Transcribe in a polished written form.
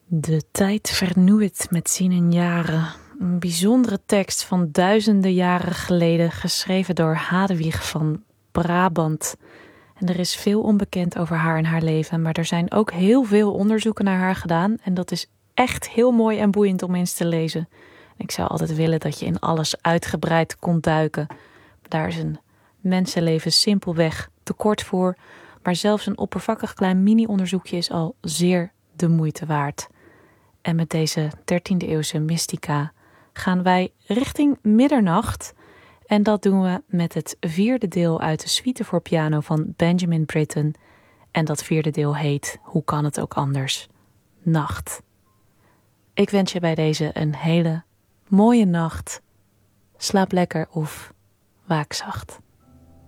De tijd vernieuwt met zijn jaren. Een bijzondere tekst van duizenden jaren geleden, geschreven door Hadewig van Brabant. En er is veel onbekend over haar en haar leven, maar er zijn ook heel veel onderzoeken naar haar gedaan. En dat is echt heel mooi en boeiend om eens te lezen. Ik zou altijd willen dat je in alles uitgebreid kon duiken. Daar is een mensenleven simpelweg te kort voor, maar zelfs een oppervlakkig klein mini-onderzoekje is al zeer de moeite waard. En met deze 13e eeuwse mystica gaan wij richting middernacht. En dat doen we met het 4e deel uit de suite voor piano van Benjamin Britten. En dat 4e deel heet, hoe kan het ook anders, Nacht. Ik wens je bij deze een hele mooie nacht. Slaap lekker of waak zacht.